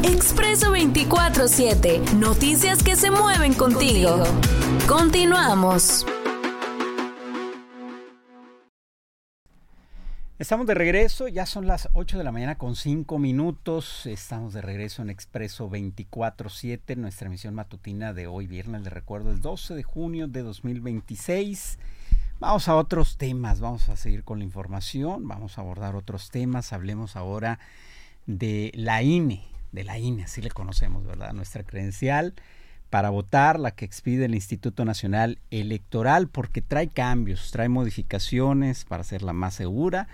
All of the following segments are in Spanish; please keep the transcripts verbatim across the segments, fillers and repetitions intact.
Expreso veinticuatro siete. Noticias que se mueven contigo. Continuamos. Estamos de regreso, ya son las ocho de la mañana con cinco minutos. Estamos de regreso en Expreso veinticuatro siete. Nuestra emisión matutina de hoy, viernes, les recuerdo, es doce de junio de dos mil veintiséis. Vamos a otros temas, vamos a seguir con la información, vamos a abordar otros temas. Hablemos ahora de la I N E, de la I N E, así le conocemos, ¿verdad? Nuestra credencial para votar, la que expide el Instituto Nacional Electoral, porque trae cambios, trae modificaciones para hacerla más segura.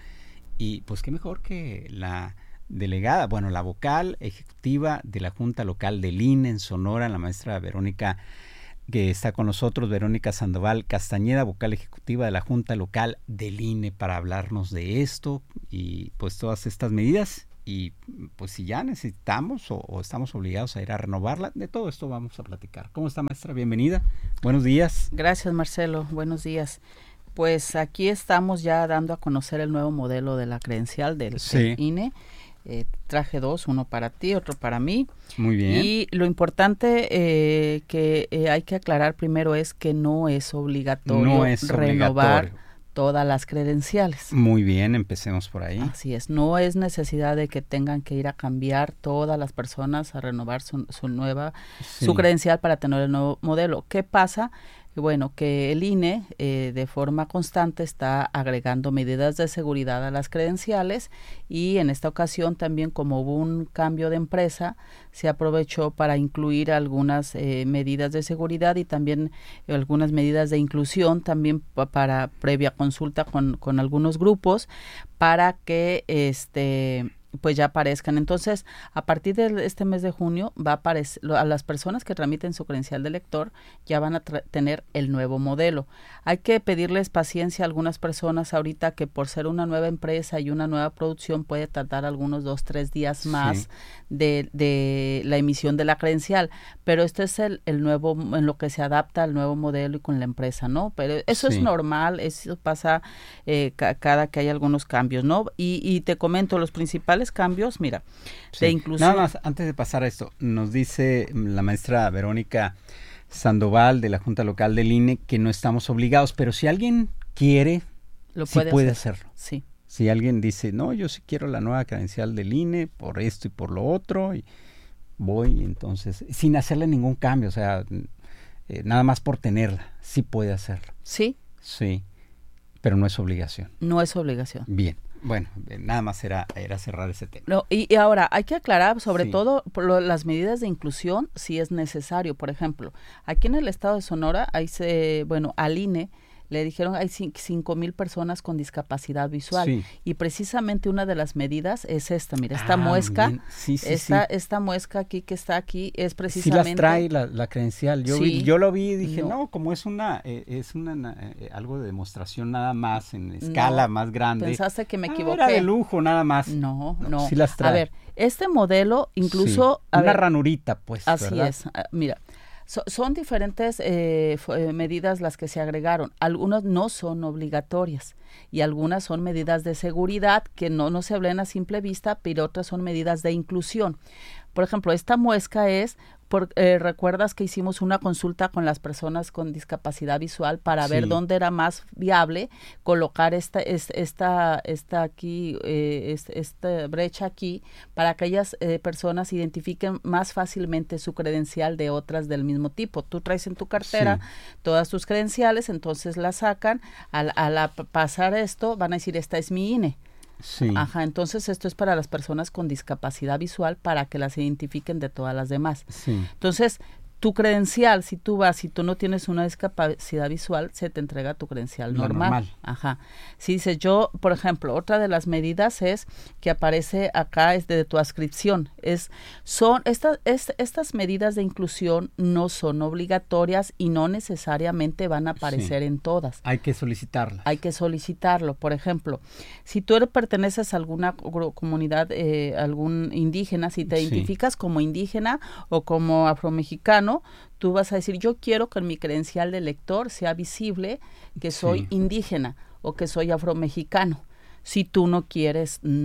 Y pues qué mejor que la delegada, bueno, la vocal ejecutiva de la Junta Local del I N E en Sonora, la maestra Verónica, que está con nosotros, Verónica Sandoval Castañeda, vocal ejecutiva de la Junta Local del I N E, para hablarnos de esto y pues todas estas medidas. Y pues si ya necesitamos o, o estamos obligados a ir a renovarla, de todo esto vamos a platicar. ¿Cómo está, maestra? Bienvenida. Buenos días. Gracias, Marcelo. Buenos días. Pues aquí estamos ya dando a conocer el nuevo modelo de la credencial del, sí. del I N E. Eh, traje dos, uno para ti, otro para mí. Muy bien. Y lo importante eh, que eh, hay que aclarar primero es que no es obligatorio no es renovar obligatorio. todas las credenciales. Muy bien, empecemos por ahí. Así es, no es necesidad de que tengan que ir a cambiar todas las personas a renovar su, su nueva, sí. su credencial para tener el nuevo modelo. ¿Qué pasa? Bueno, que el I N E eh, de forma constante está agregando medidas de seguridad a las credenciales y en esta ocasión también, como hubo un cambio de empresa, se aprovechó para incluir algunas eh, medidas de seguridad y también eh, algunas medidas de inclusión también pa- para previa consulta con, con algunos grupos para que este pues ya aparezcan. Entonces, a partir de este mes de junio, va a aparecer, a las personas que tramiten su credencial de elector ya van a tra- tener el nuevo modelo. Hay que pedirles paciencia a algunas personas ahorita que por ser una nueva empresa y una nueva producción puede tardar algunos dos, tres días más sí. de, de la emisión de la credencial, pero este es el, el nuevo, en lo que se adapta al nuevo modelo y con la empresa, ¿no? Pero eso sí. es normal, eso pasa eh, ca- cada que hay algunos cambios, ¿no? Y, y te comento los principales cambios, mira, sí. de inclusión. Nada más, antes de pasar a esto, nos dice la maestra Verónica Sandoval de la Junta Local del I N E que no estamos obligados, pero si alguien quiere, Lo sí puede, puede hacer. hacerlo. Sí. Si alguien dice, no, yo sí quiero la nueva credencial del I N E por esto y por lo otro, y voy, entonces, sin hacerle ningún cambio, o sea, eh, nada más por tenerla, sí puede hacerlo. Sí. Sí, pero no es obligación. No es obligación. Bien. Bueno, nada más era, era cerrar ese tema. No, y, y ahora hay que aclarar sobre sí. todo por lo, las medidas de inclusión si es necesario. Por ejemplo, aquí en el estado de Sonora, hay se, bueno, al I N E le dijeron hay cinco mil personas con discapacidad visual sí. y precisamente una de las medidas es esta, mira, esta ah, muesca, sí, sí, esta, sí. esta muesca aquí que está aquí es precisamente. Sí las trae la, la credencial, yo, sí. vi, yo lo vi y dije, no, no como es una, eh, es una eh, algo de demostración nada más, en escala no, más grande. Pensaste que me ah, equivoqué. Era de lujo nada más. No, no. no. Sí las trae. A ver, este modelo incluso. Sí. A una ver, ranurita, pues, así ¿verdad? es, uh, mira. So, son diferentes eh, f- medidas las que se agregaron. Algunas no son obligatorias y algunas son medidas de seguridad que no, no se ven a simple vista, pero otras son medidas de inclusión. Por ejemplo, esta muesca es, por, eh, recuerdas que hicimos una consulta con las personas con discapacidad visual para sí. ver dónde era más viable colocar esta, es, esta, esta aquí, eh, es, esta brecha aquí, para que aquellas eh, personas identifiquen más fácilmente su credencial de otras del mismo tipo. Tú traes en tu cartera sí. todas tus credenciales, entonces las sacan, al, al a pasar esto van a decir, esta es mi I N E. Sí. Ajá, entonces esto es para las personas con discapacidad visual para que las identifiquen de todas las demás. Sí. Entonces, tu credencial, si tú vas, si tú no tienes una discapacidad visual, se te entrega tu credencial normal. normal. Ajá. Si dices yo, por ejemplo, otra de las medidas es que aparece acá es de tu adscripción. Es, son estas, es, estas medidas de inclusión no son obligatorias y no necesariamente van a aparecer sí. en todas. Hay que solicitarlas. Hay que solicitarlo. Por ejemplo, si tú eres, perteneces a alguna comunidad, eh, algún indígena, si te sí. identificas como indígena o como afromexicano, tú vas a decir, yo quiero que en mi credencial de elector sea visible que soy sí. indígena o que soy afromexicano. Si tú no quieres, no.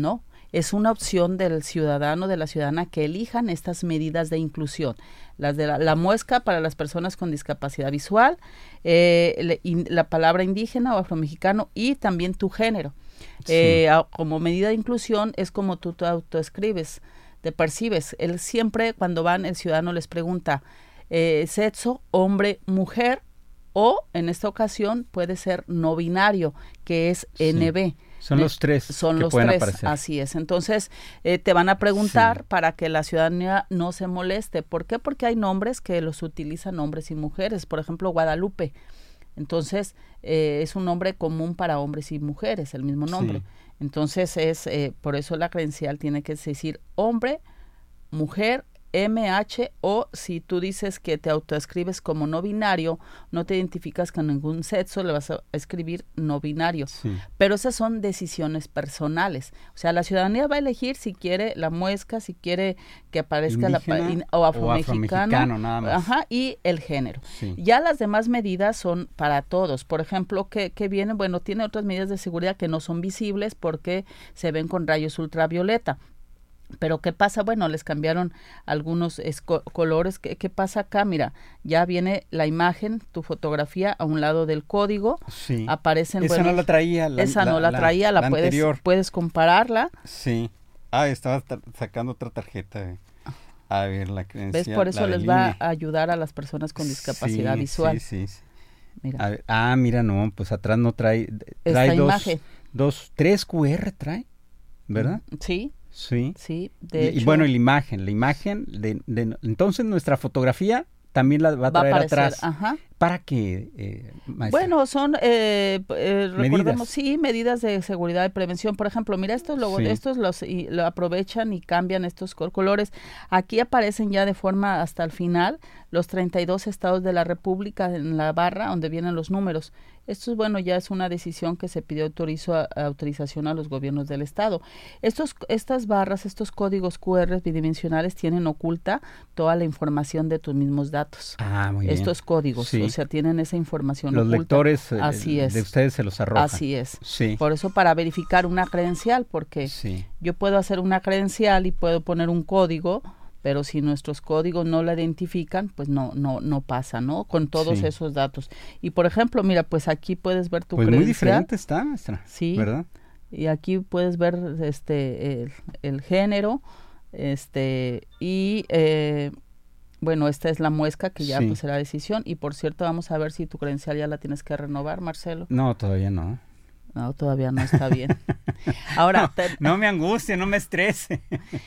es una opción del ciudadano, de la ciudadana, que elijan estas medidas de inclusión. Las de la, la muesca para las personas con discapacidad visual, eh, le, in, la palabra indígena o afromexicano y también tu género. Sí. Eh, a, como medida de inclusión es como tú te autoescribes, te percibes. Él siempre cuando van, el ciudadano les pregunta eh, sexo, hombre, mujer, o en esta ocasión puede ser no binario, que es sí. N B. Son los tres Son que los pueden tres, aparecer. Así es. Entonces, eh, te van a preguntar sí. para que la ciudadanía no se moleste. ¿Por qué? Porque hay nombres que los utilizan hombres y mujeres. Por ejemplo, Guadalupe. Entonces, eh, es un nombre común para hombres y mujeres, el mismo nombre. Sí. Entonces, es eh, por eso la credencial tiene que decir hombre, mujer, M H, o si tú dices que te autoescribes como no binario, no te identificas con ningún sexo, le vas a escribir no binario. Sí. Pero esas son decisiones personales. O sea, la ciudadanía va a elegir si quiere la muesca, si quiere que aparezca indígena, la in, o afromexicano, o afromexicano nada más. Ajá, y el género. Sí. Ya las demás medidas son para todos. Por ejemplo, que, que vienen, bueno, tiene otras medidas de seguridad que no son visibles porque se ven con rayos ultravioleta. Pero ¿qué pasa? Bueno, les cambiaron algunos esco- colores. ¿Qué, ¿Qué pasa acá? Mira, ya viene la imagen, tu fotografía a un lado del código. Sí. Aparecen, esa bueno, no la traía. La, esa no la, la traía, la, la puedes, anterior. puedes compararla. Sí. Ah, estaba ta- sacando otra tarjeta. Eh. A ver, la credencial. ¿Ves? Por eso les I N E. va a ayudar a las personas con discapacidad sí, visual. Sí, sí, sí. Mira. A ver, ah, mira, no, pues atrás no trae. Trae Esta dos, imagen. dos, tres Q R trae, ¿verdad? Sí. Sí. Sí, de y, hecho, y bueno, la imagen, la imagen de, de entonces nuestra fotografía también la va a traer va a aparecer, atrás. Ajá. ¿Para qué, eh, maestra? Bueno, son, eh, eh, recordemos, medidas. sí, medidas de seguridad y prevención. Por ejemplo, mira, estos logos, sí. estos los y, lo aprovechan y cambian estos colores. Aquí aparecen ya de forma hasta el final los treinta y dos estados de la República en la barra donde vienen los números. Esto es, bueno, ya es una decisión que se pidió autorizo a, a autorización a los gobiernos del estado. Estos, estas barras, estos códigos Q R bidimensionales tienen oculta toda la información de tus mismos datos. Ah, muy bien. Estos códigos, sí. O sea, tienen esa información los oculta. lectores eh, Así es. de ustedes se los arrojan. Así es. Sí. Por eso para verificar una credencial, porque sí. yo puedo hacer una credencial y puedo poner un código, pero si nuestros códigos no la identifican, pues no no no pasa, ¿no? Con todos sí. esos datos. Y por ejemplo, mira, pues aquí puedes ver tu pues credencial. Muy diferente está, maestra. Sí. ¿Verdad? Y aquí puedes ver este el, el género, este y eh, bueno, esta es la muesca que ya sí. pues será decisión. Y por cierto, vamos a ver si tu credencial ya la tienes que renovar, Marcelo. No, todavía no. No, todavía no está bien. Ahora, no, te, no me angustie, no me estrese.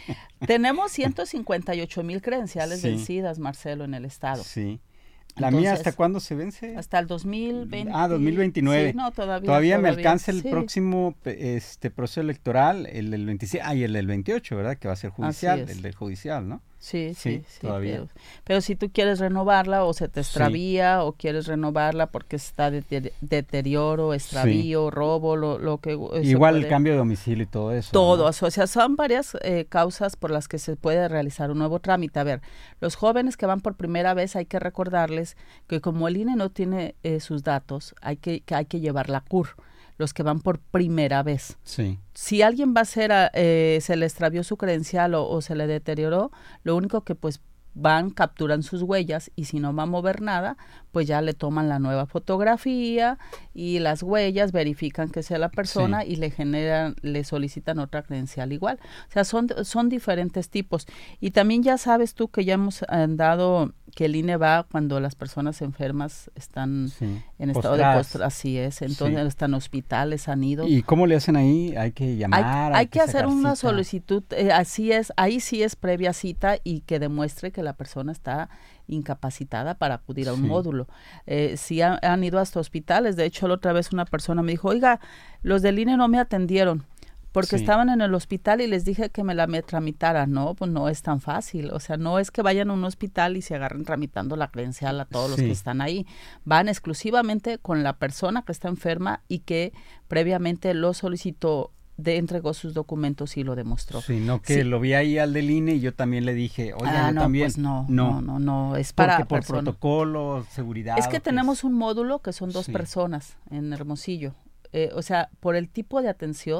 Tenemos ciento cincuenta y ocho mil credenciales sí. vencidas, Marcelo, en el estado. Sí. ¿La Entonces, mía hasta cuándo se vence? Hasta el dos mil veinte. Ah, dos mil veintinueve. Sí, no, todavía. Todavía, todavía me alcanza el sí. próximo este proceso electoral, el del veintiséis, ah, y el del veintiocho, ¿verdad? Que va a ser judicial, el del judicial, ¿no? Sí, sí, sí, sí todavía. Pero, pero si tú quieres renovarla o se te extravía sí. o quieres renovarla porque está de, de, deterioro, extravío, sí. robo, lo, lo que... Igual puede, el cambio de domicilio y todo eso. Todo, ¿no? O sea, son varias eh, causas por las que se puede realizar un nuevo trámite. A ver, los jóvenes que van por primera vez hay que recordarles que como el I N E no tiene eh, sus datos, hay que, que hay que llevar la C U R. Los que van por primera vez. Sí. Si alguien va a ser, eh, se le extravió su credencial o, o se le deterioró, lo único que pues van, capturan sus huellas y si no va a mover nada, pues ya le toman la nueva fotografía y las huellas, verifican que sea la persona sí. y le generan, le solicitan otra credencial igual. O sea, son, son diferentes tipos. Y también ya sabes tú que ya hemos dado que el I N E va cuando las personas enfermas están sí. en estado Postradas. de postura, así es, entonces sí. están en hospitales, han ido. ¿Y cómo le hacen ahí? Hay que llamar. Hay, hay, hay que, que hacer una cita. solicitud, eh, así es, ahí sí es previa cita y que demuestre que la persona está incapacitada para acudir a un sí. módulo. Eh, sí han, han ido hasta hospitales, de hecho la otra vez una persona me dijo, oiga, los del I N E no me atendieron. Porque sí. estaban en el hospital y les dije que me la me tramitara. No, pues no es tan fácil. O sea, no es que vayan a un hospital y se agarren tramitando la credencial a todos sí. los que están ahí. Van exclusivamente con la persona que está enferma y que previamente lo solicitó, de, entregó sus documentos y lo demostró. Sí, no que sí. lo vi ahí al del I N E y yo también le dije, oye, ah, yo no, también. Pues no, no, no, no, no, es para Porque por persona. protocolo, seguridad. Es que es? tenemos un módulo que son dos sí. personas en Hermosillo. Eh, o sea, por el tipo de atención,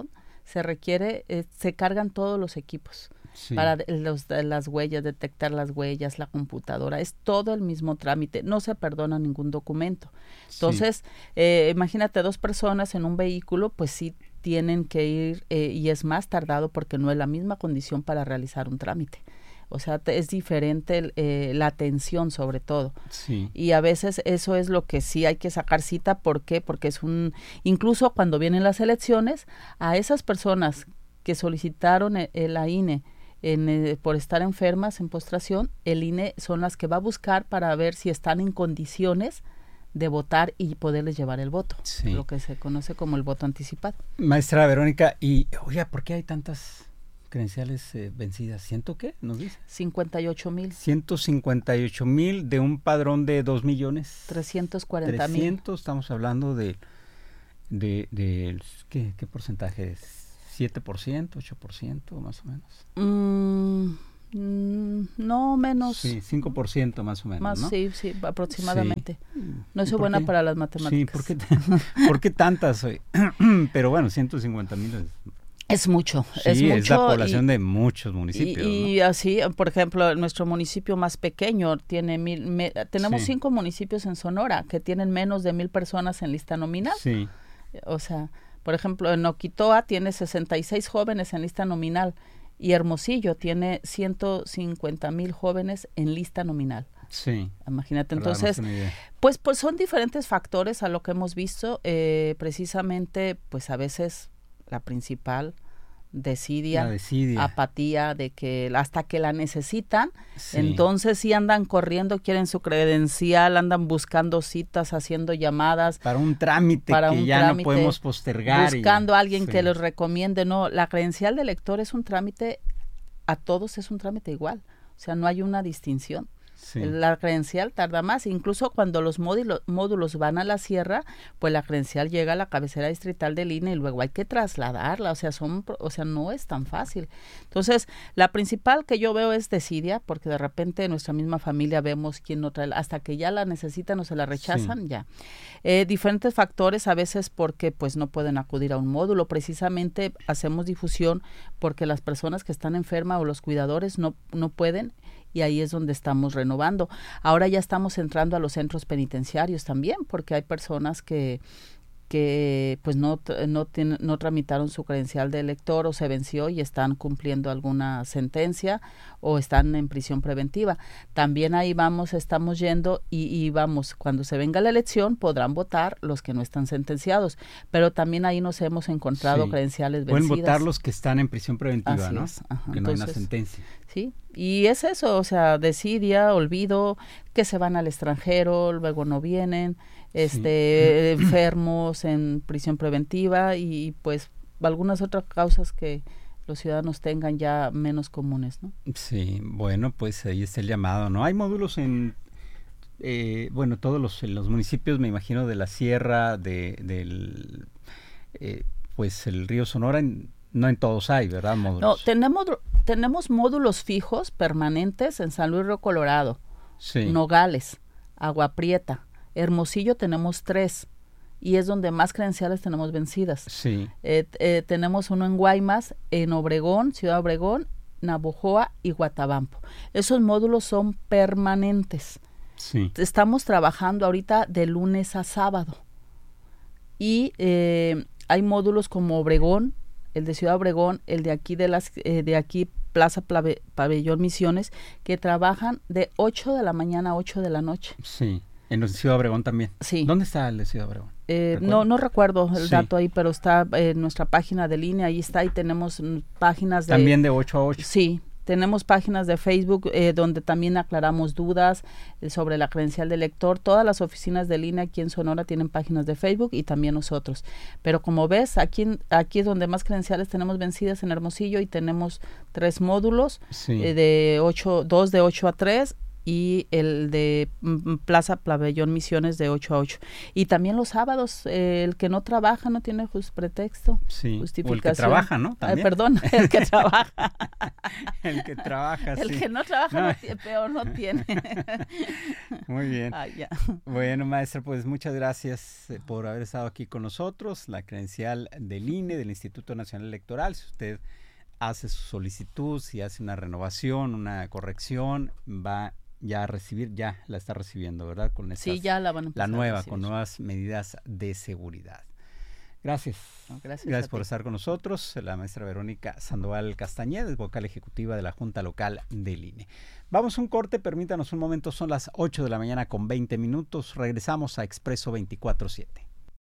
se requiere, eh, se cargan todos los equipos. Sí. Para los, las huellas, detectar las huellas, la computadora, es todo el mismo trámite, no se perdona ningún documento. Entonces, sí. eh, imagínate dos personas en un vehículo, pues sí tienen que ir eh, y es más tardado porque no es la misma condición para realizar un trámite. O sea, te, es diferente eh, la atención sobre todo. Sí. Y a veces eso es lo que sí hay que sacar cita. ¿Por qué? Porque es un, incluso cuando vienen las elecciones, a esas personas que solicitaron el, el, la I N E En, eh, por estar enfermas en postración, el I N E son las que va a buscar para ver si están en condiciones de votar y poderles llevar el voto, sí. Lo que se conoce como el voto anticipado. Maestra Verónica, y oiga, ¿por qué hay tantas credenciales eh, vencidas? ¿Ciento qué nos dice? cincuenta y ocho mil. ciento cincuenta y ocho mil de un padrón de dos millones. trescientos cuarenta mil. trescientos, estamos hablando de, de, de ¿qué, qué porcentaje es? ¿siete por ciento, ocho por ciento más o menos? Mm, mm, no, menos. Sí, cinco por ciento más o menos, más, ¿no? Sí, sí, aproximadamente. Sí. No soy buena qué? para las matemáticas. Sí, ¿por qué, ¿por qué tantas hoy? Pero bueno, ciento cincuenta mil es... Es mucho, sí, es mucho. Es la población y, de muchos municipios. Y, y ¿no? así, por ejemplo, nuestro municipio más pequeño tiene mil, me, tenemos sí. cinco municipios en Sonora que tienen menos de mil personas en lista nominal. Sí. O sea, por ejemplo, en Oquitoa tiene sesenta y seis jóvenes en lista nominal y Hermosillo tiene ciento cincuenta mil jóvenes en lista nominal. Sí. Imagínate, entonces, pues, pues son diferentes factores a lo que hemos visto, eh, precisamente, pues a veces la principal desidia, la desidia, apatía de que hasta que la necesitan, sí. Entonces sí andan corriendo, quieren su credencial, andan buscando citas, haciendo llamadas para un trámite para que un ya trámite, no podemos postergar, buscando y, a alguien sí. que los recomiende. No, la credencial de elector es un trámite, a todos es un trámite igual, o sea, no hay una distinción. Sí. La credencial tarda más, incluso cuando los módulos, módulos van a la sierra, pues la credencial llega a la cabecera distrital del I N E y luego hay que trasladarla, o sea, son, o sea, no es tan fácil. Entonces, la principal que yo veo es desidia, porque de repente en nuestra misma familia vemos quién no trae, hasta que ya la necesitan o se la rechazan, sí. ya. Eh, diferentes factores, a veces porque pues no pueden acudir a un módulo, precisamente hacemos difusión porque las personas que están enfermas o los cuidadores no, no pueden, y ahí es donde estamos renovando. Ahora ya estamos entrando a los centros penitenciarios también, porque hay personas que que pues no no, ten, no tramitaron su credencial de elector o se venció y están cumpliendo alguna sentencia o están en prisión preventiva. También ahí vamos, estamos yendo y, y vamos, cuando se venga la elección podrán votar los que no están sentenciados, pero también ahí nos hemos encontrado sí. credenciales vencidas. Pueden votar los que están en prisión preventiva, Así ¿no? Es. Ajá. Que no Entonces, hay una sentencia. Sí, y es eso, o sea, desidia, olvido, que se van al extranjero, luego no vienen, este sí. enfermos en prisión preventiva y pues algunas otras causas que los ciudadanos tengan ya menos comunes, ¿no? Sí, bueno, pues ahí está el llamado, ¿no? Hay módulos en, eh, bueno, todos los, en los municipios, me imagino, de la sierra, de, del, eh, pues el río Sonora, en, no en todos hay, ¿verdad? Módulos. No, tenemos, tenemos módulos fijos, permanentes en San Luis Río Colorado, sí. Nogales, Agua Prieta, Hermosillo tenemos tres y es donde más credenciales tenemos vencidas. Sí. Eh, eh, tenemos uno en Guaymas, en Obregón, Ciudad Obregón, Navojoa y Guatabampo. Esos módulos son permanentes. Sí. Estamos trabajando ahorita de lunes a sábado y eh, hay módulos como Obregón, el de Ciudad Obregón, el de aquí de las eh, de aquí Plaza Plave, Pabellón Misiones, que trabajan de ocho de la mañana a ocho de la noche. Sí. En Ciudad Obregón también. Sí. ¿Dónde está el de Ciudad Obregón? Eh, no, no recuerdo el sí. dato ahí, pero está en nuestra página de línea, ahí está, y tenemos mm, páginas de... También de ocho a ocho. Sí, tenemos páginas de Facebook eh, donde también aclaramos dudas eh, sobre la credencial de elector. Todas las oficinas de línea aquí en Sonora tienen páginas de Facebook y también nosotros. Pero como ves, aquí, aquí es donde más credenciales tenemos vencidas en Hermosillo y tenemos tres módulos, sí. eh, de ocho, dos de ocho a tres y el de Plaza Pabellón Misiones de ocho a ocho. Y también los sábados, eh, el que no trabaja no tiene just pretexto, sí. justificación. O el que trabaja, ¿no? Ay, perdón, el que trabaja. El que trabaja, El sí. que no trabaja, No. no tiene, peor no tiene. Muy bien. Ay, ya. Bueno, maestra, pues muchas gracias eh, por haber estado aquí con nosotros. La credencial del I N E, del Instituto Nacional Electoral, si usted hace su solicitud, si hace una renovación, una corrección, va ya a recibir, ya la está recibiendo, ¿verdad? Con estas, Sí, ya la van a empezar la nueva, a recibir. con nuevas medidas de seguridad. Gracias. No, gracias Gracias a por ti. estar con nosotros. La maestra Verónica Sandoval Castañeda, vocal ejecutiva de la Junta Local del I N E. Vamos a un corte, permítanos un momento, son las ocho de la mañana con veinte minutos. Regresamos a Expreso veinticuatro siete.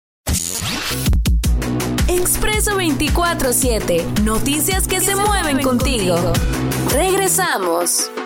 Expreso veinticuatro siete. Noticias que se mueven contigo. Regresamos.